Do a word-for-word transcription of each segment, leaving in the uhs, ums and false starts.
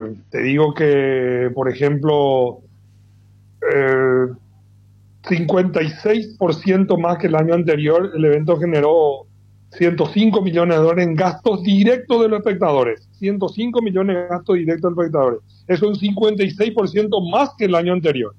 te digo que, por ejemplo, eh, cincuenta y seis por ciento más que el año anterior, el evento generó ciento cinco millones de dólares en gastos directos de los espectadores. ciento cinco millones de gastos directos de los espectadores. Eso es un cincuenta y seis por ciento más que el año anterior.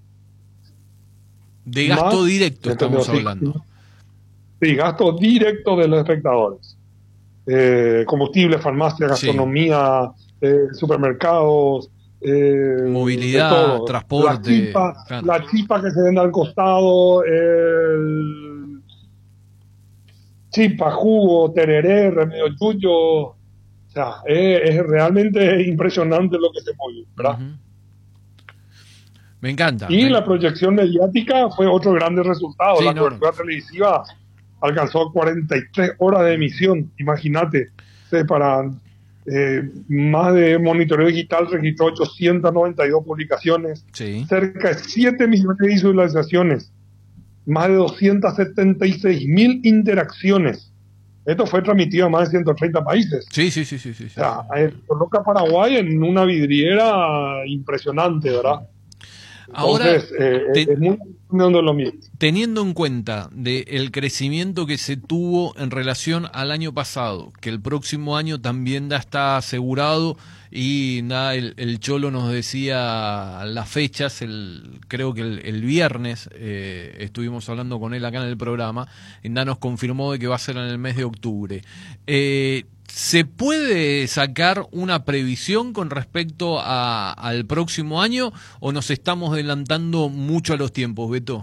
De gasto más, directo estamos sí, hablando. Sí, gastos directos de los espectadores. Eh, combustible, farmacia, gastronomía, sí. eh, supermercados, eh, movilidad, transporte. La chipa, claro. la chipa que se vende al costado, el chipa, jugo, tereré, remedio yuyo. O sea, es, es realmente impresionante lo que se mueve, ¿verdad? Uh-huh. Me encanta. Y me... la proyección mediática fue otro grande resultado. Sí, la no, cobertura no. televisiva alcanzó cuarenta y tres horas de emisión, imagínate. Para eh, más de monitoreo digital registró ochocientas noventa y dos publicaciones, sí. cerca de siete millones de visualizaciones, más de doscientas setenta y seis mil interacciones. Esto fue transmitido a más de ciento treinta países. Sí, sí, sí, sí, sí, sí. O sea, eh, coloca a Paraguay en una vidriera impresionante, ¿verdad? Entonces, Ahora, eh, te, es muy lo mismo. Teniendo en cuenta de el crecimiento que se tuvo en relación al año pasado, que el próximo año también ya está asegurado y nada, el, el Cholo nos decía las fechas, el, creo que el, el viernes eh, estuvimos hablando con él acá en el programa, y nada, nos confirmó de que va a ser en el mes de octubre. Eh, ¿Se puede sacar una previsión con respecto a, al próximo año o nos estamos adelantando mucho a los tiempos, Beto?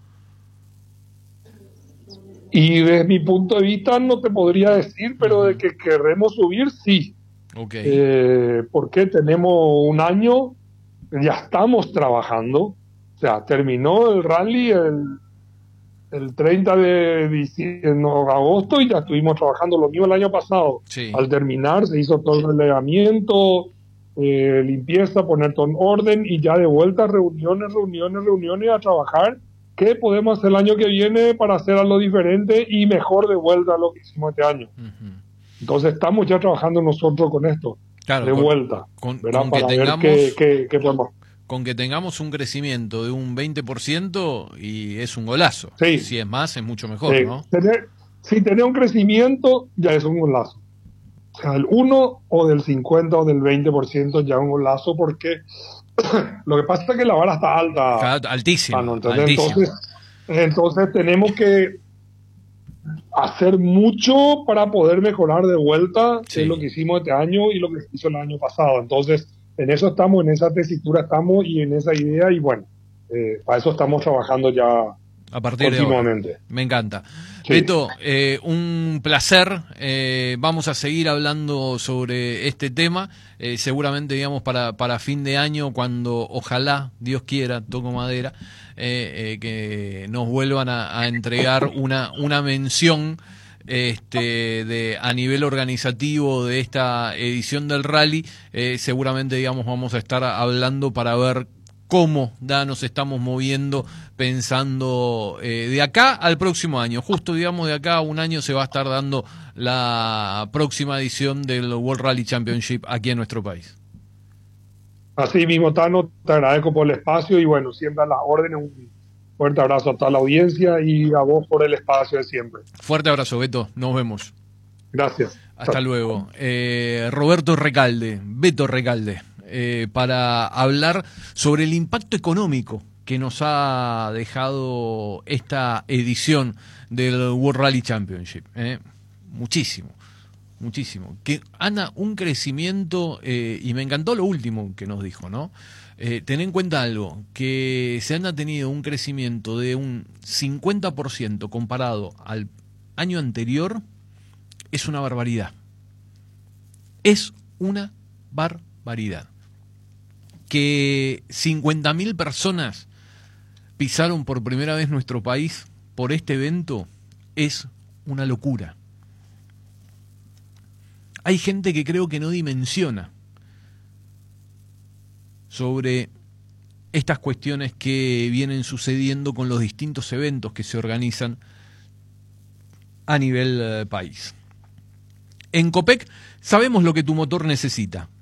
Y desde mi punto de vista no te podría decir, pero de que queremos subir, sí. Okay. Eh, porque tenemos un año, ya estamos trabajando, o sea, terminó el rally el, el treinta de diciembre, no, agosto y ya estuvimos trabajando lo mismo el año pasado. Sí. Al terminar se hizo todo el relevamiento, eh, limpieza, poner todo en orden y ya de vuelta reuniones, reuniones, reuniones a trabajar. ¿Qué podemos hacer el año que viene para hacer algo diferente y mejor de vuelta a lo que hicimos este año? Uh-huh. Entonces estamos ya trabajando nosotros con esto, claro, de con, vuelta, con, ¿verdad? con para que tengamos, ver qué, qué, qué podemos. Con que tengamos un crecimiento de un veinte por ciento y es un golazo. Sí. Si es más, es mucho mejor, sí. ¿no? Tener, si tener un crecimiento ya es un golazo. O sea, el uno o del cincuenta o del veinte por ciento ya es un golazo porque lo que pasa es que la vara está alta. Está altísima, ¿no? altísima. Entonces, entonces tenemos que hacer mucho para poder mejorar de vuelta sí. en lo que hicimos este año y lo que se hizo el año pasado. Entonces, en eso estamos, en esa tesitura estamos y en esa idea y bueno, eh, para eso estamos trabajando ya a partir continuamente. De ahora. Me encanta. Sí. Beto, eh, un placer. Eh, vamos a seguir hablando sobre este tema. Eh, seguramente, digamos, para, para fin de año, cuando ojalá, Dios quiera, toco madera, eh, eh, que nos vuelvan a, a entregar una, una mención este de a nivel organizativo de esta edición del rally. Eh, seguramente, digamos, vamos a estar hablando para ver cómo ya nos estamos moviendo pensando eh, de acá al próximo año. Justo, digamos, de acá a un año se va a estar dando la próxima edición del World Rally Championship aquí en nuestro país. Así mismo, Tano, te agradezco por el espacio y bueno, siempre a las órdenes. Un fuerte abrazo a toda la audiencia y a vos por el espacio de siempre. Fuerte abrazo, Beto. Nos vemos. Gracias. Hasta Chao. luego. Eh, Roberto Recalde, Beto Recalde. Eh, para hablar sobre el impacto económico que nos ha dejado esta edición del World Rally Championship. Eh, muchísimo, muchísimo. Que Ana, un crecimiento, eh, y me encantó lo último que nos dijo, ¿no? Eh, ten en cuenta algo, que se han tenido un crecimiento de un cincuenta por ciento comparado al año anterior, es una barbaridad. Es una barbaridad. Que cincuenta mil personas pisaron por primera vez nuestro país por este evento es una locura. Hay gente que creo que no dimensiona sobre estas cuestiones que vienen sucediendo con los distintos eventos que se organizan a nivel eh, país. En Copec sabemos lo que tu motor necesita.